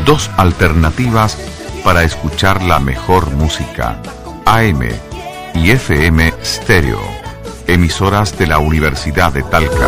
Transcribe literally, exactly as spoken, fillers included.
dos alternativas para escuchar la mejor música, A M y F M Stereo, emisoras de la Universidad de Talca.